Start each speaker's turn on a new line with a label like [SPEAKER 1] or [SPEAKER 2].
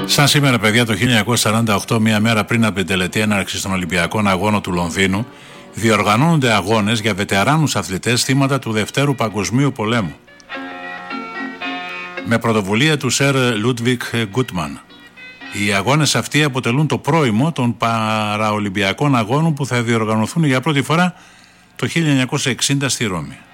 [SPEAKER 1] Σαν σήμερα, παιδιά, το 1948, μία μέρα πριν από την τελετή έναρξης των Ολυμπιακών Αγώνων του Λονδίνου, διοργανώνονται αγώνες για βετεράνους αθλητές θύματα του Δευτέρου Παγκοσμίου Πολέμου. Με πρωτοβουλία του Σερ Λούντβικ Γκούτμαν. Οι αγώνες αυτοί αποτελούν το πρώιμο των Παραολυμπιακών Αγώνων που θα διοργανωθούν για πρώτη φορά το 1960 στη Ρώμη.